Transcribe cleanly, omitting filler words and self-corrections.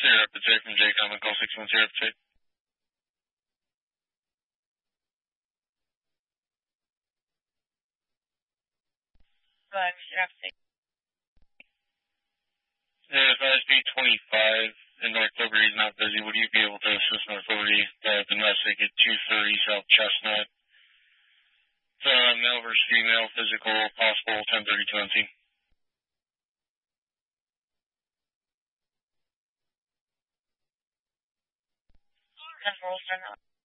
Rapid J from JCOM and call 610 Rapid J. If ISP 25 in North Liberty is not busy, would you be able to assist North Liberty domestic at 230 South Chestnut? Male versus female, physical, possible, 1032 NC. 10-4,